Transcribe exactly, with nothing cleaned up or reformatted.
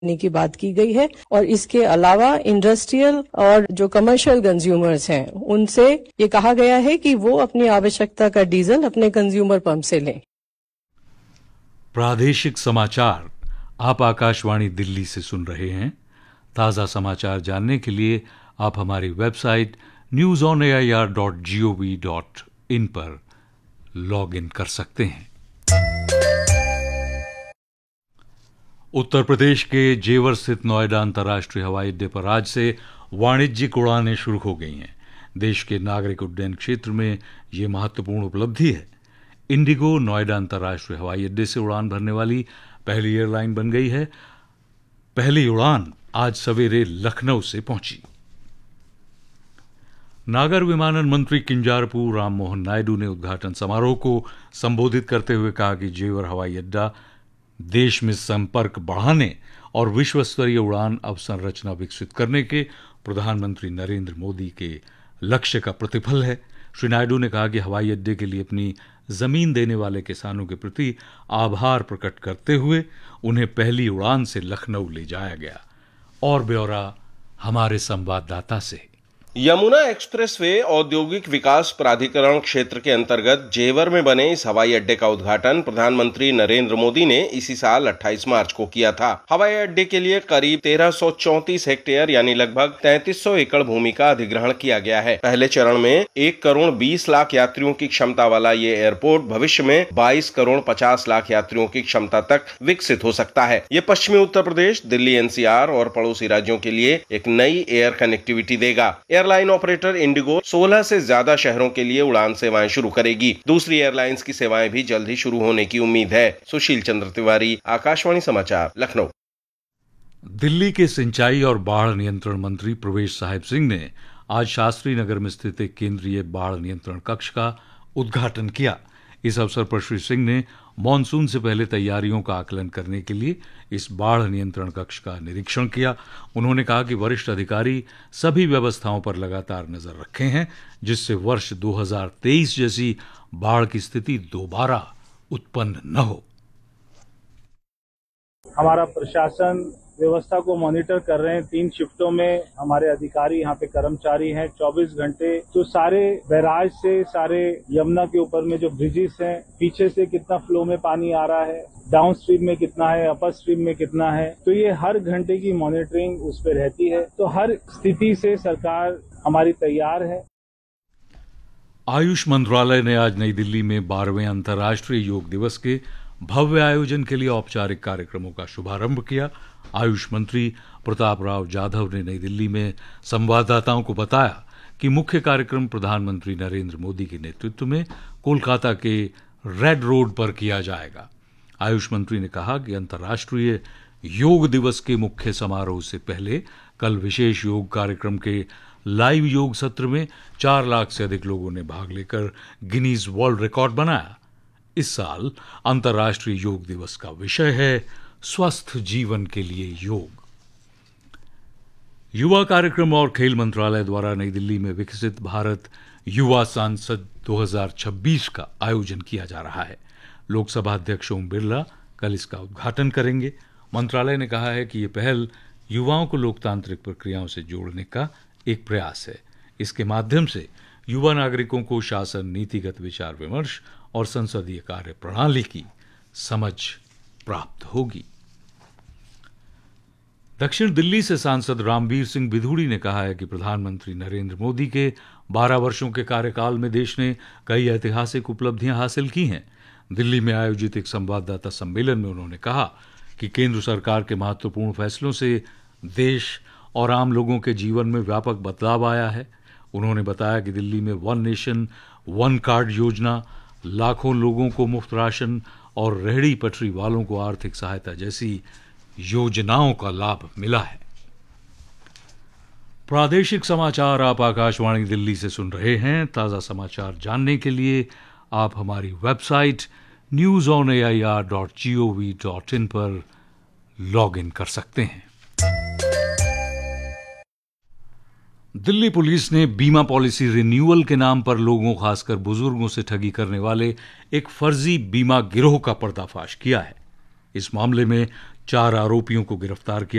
की बात की गई है और इसके अलावा इंडस्ट्रियल और जो कमर्शियल कंज्यूमर्स हैं उनसे ये कहा गया है कि वो अपनी आवश्यकता का डीजल अपने कंज्यूमर पंप से लें। प्रादेशिक समाचार आप आकाशवाणी दिल्ली से सुन रहे हैं। ताज़ा समाचार जानने के लिए आप हमारी website news on A I R dot G O V dot in पर लॉग इन कर सकते हैं। उत्तर प्रदेश के जेवर स्थित नोएडा अंतर्राष्ट्रीय हवाई अड्डे पर आज से वाणिज्यिक उड़ानें शुरू हो गई हैं। देश के नागरिक उड्डयन क्षेत्र में यह महत्वपूर्ण उपलब्धि है। इंडिगो नोएडा अंतर्राष्ट्रीय हवाई अड्डे से उड़ान भरने वाली पहली एयरलाइन बन गई है। पहली उड़ान आज सवेरे लखनऊ से पहुंची। नागर विमानन मंत्री किंजारपू राम मोहन नायडू ने उद्घाटन समारोह को संबोधित करते हुए कहा कि जेवर हवाई अड्डा देश में संपर्क बढ़ाने और विश्व स्तरीय उड़ान अवसंरचना विकसित करने के प्रधानमंत्री नरेंद्र मोदी के लक्ष्य का प्रतिफल है। श्री नायडू ने कहा कि हवाई अड्डे के लिए अपनी जमीन देने वाले किसानों के प्रति आभार प्रकट करते हुए उन्हें पहली उड़ान से लखनऊ ले जाया गया। और ब्यौरा हमारे संवाददाता से। यमुना एक्सप्रेसवे औद्योगिक विकास प्राधिकरण क्षेत्र के अंतर्गत जेवर में बने इस हवाई अड्डे का उद्घाटन प्रधानमंत्री नरेंद्र मोदी ने इसी साल अट्ठाईस मार्च को किया था। हवाई अड्डे के लिए करीब तेरह सौ चौंतीस हेक्टेयर यानी लगभग तैंतीस सौ एकड़ भूमि का अधिग्रहण किया गया है। पहले चरण में एक करोड़ बीस लाख यात्रियों की क्षमता वाला ये एयरपोर्ट भविष्य में बाईस करोड़ पचास लाख यात्रियों की क्षमता तक विकसित हो सकता है। ये पश्चिमी Uttar Pradesh, Delhi N C R और पड़ोसी राज्यों के लिए एक नई एयर कनेक्टिविटी देगा। एयरलाइन ऑपरेटर इंडिगो सोलह से ज्यादा शहरों के लिए उड़ान सेवाएं शुरू करेगी। दूसरी एयरलाइंस की सेवाएं भी जल्द ही शुरू होने की उम्मीद है। सुशील चंद्र तिवारी, आकाशवाणी समाचार, लखनऊ। दिल्ली के सिंचाई और बाढ़ नियंत्रण मंत्री प्रवेश साहिब सिंह ने आज शास्त्री नगर में स्थित एक केंद्रीय बाढ़ नियंत्रण कक्ष का उद्घाटन किया। इस अवसर पर श्री सिंह ने मॉनसून से पहले तैयारियों का आकलन करने के लिए इस बाढ़ नियंत्रण कक्ष का निरीक्षण किया। उन्होंने कहा कि वरिष्ठ अधिकारी सभी व्यवस्थाओं पर लगातार नजर रखे हैं, जिससे वर्ष दो हज़ार तेईस जैसी बाढ़ की स्थिति दोबारा उत्पन्न न हो। हमारा प्रशासन व्यवस्था को मॉनिटर कर रहे हैं। तीन शिफ्टों में हमारे अधिकारी यहाँ पे कर्मचारी हैं चौबीस घंटे। तो सारे बैराज से, सारे यमुना के ऊपर में जो ब्रिजेस हैं, पीछे से कितना फ्लो में पानी आ रहा है, डाउन स्ट्रीम में कितना है, अपर स्ट्रीम में कितना है, तो ये हर घंटे की मॉनिटरिंग उस पर रहती है। तो हर स्थिति से सरकार हमारी तैयार है। आयुष मंत्रालय ने आज नई दिल्ली में बारहवें अंतर्राष्ट्रीय योग दिवस के भव्य आयोजन के लिए औपचारिक कार्यक्रमों का शुभारंभ किया। आयुष मंत्री प्रताप राव जाधव ने नई दिल्ली में संवाददाताओं को बताया कि मुख्य कार्यक्रम प्रधानमंत्री नरेंद्र मोदी के नेतृत्व में कोलकाता के रेड रोड पर किया जाएगा। आयुष मंत्री ने कहा कि अंतर्राष्ट्रीय योग दिवस के मुख्य समारोह से पहले कल विशेष योग कार्यक्रम के लाइव योग सत्र में चार लाख से अधिक लोगों ने भाग लेकर गिनीज वर्ल्ड रिकॉर्ड बनाया। इस साल अंतर्राष्ट्रीय योग दिवस का विषय है स्वस्थ जीवन के लिए योग। युवा कार्यक्रम और खेल मंत्रालय द्वारा नई दिल्ली में विकसित भारत युवा सांसद दो हज़ार छब्बीस का आयोजन किया जा रहा है। लोकसभा अध्यक्ष ओम बिरला कल इसका उद्घाटन करेंगे। मंत्रालय ने कहा है कि यह पहल युवाओं को लोकतांत्रिक प्रक्रियाओं से जोड़ने का एक प्रयास है। इसके माध्यम से युवा नागरिकों को शासन, नीतिगत विचार विमर्श और संसदीय कार्य प्रणाली की समझ प्राप्त होगी। दक्षिण दिल्ली से सांसद रामवीर सिंह बिधूड़ी ने कहा है कि प्रधानमंत्री नरेंद्र मोदी के बारह वर्षों के कार्यकाल में देश ने कई ऐतिहासिक उपलब्धियां हासिल की हैं। दिल्ली में आयोजित एक संवाददाता सम्मेलन में उन्होंने कहा कि केंद्र सरकार के महत्वपूर्ण फैसलों से देश और आम लोगों के जीवन में व्यापक बदलाव आया है। उन्होंने बताया कि दिल्ली में वन नेशन वन कार्ड योजना, लाखों लोगों को मुफ्त राशन और रेहड़ी पटरी वालों को आर्थिक सहायता जैसी योजनाओं का लाभ मिला है। प्रादेशिक समाचार आप आकाशवाणी दिल्ली से सुन रहे हैं। ताज़ा समाचार जानने के लिए आप हमारी website news on A I R dot G O V dot in पर लॉग इन कर सकते हैं। दिल्ली पुलिस ने बीमा पॉलिसी रिन्यूअल के नाम पर लोगों, खासकर बुजुर्गों से ठगी करने वाले एक फर्जी बीमा गिरोह का पर्दाफाश किया है। इस मामले में चार आरोपियों को गिरफ्तार किया